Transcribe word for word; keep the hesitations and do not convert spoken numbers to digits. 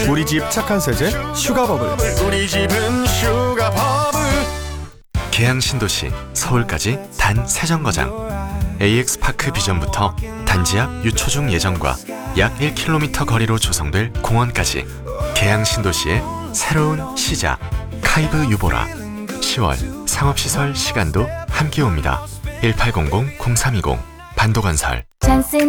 우리 집 착한 세제 슈가버블. 우리 집은 슈가버블. 계양 신도시 서울까지 단 세 정거장. 에이엑스파크 비전부터 단지 앞 유초중 예정과 약 일 킬로미터 거리로 조성될 공원까지 계양 신도시의 새로운 시작. 카이브 유보라. 시월 상업시설 시간도 함께 옵니다. 일팔공공 공삼이공 반도건설. 잔슨